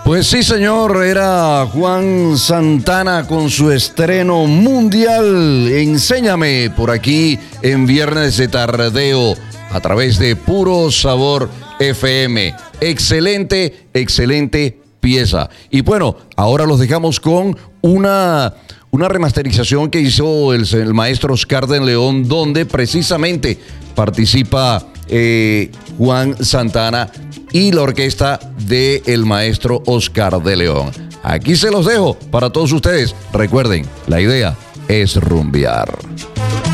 Pues sí, señor, era Juan Santana con su estreno mundial. Enséñame por aquí en Viernes de Tardeo a través de Puro Sabor FM. Excelente, excelente pieza. Y bueno, ahora los dejamos con una remasterización que hizo el maestro Oscar de León, donde precisamente participa Juan Santana y la orquesta del maestro Oscar de León. Aquí se los dejo para todos ustedes. Recuerden, la idea es rumbear.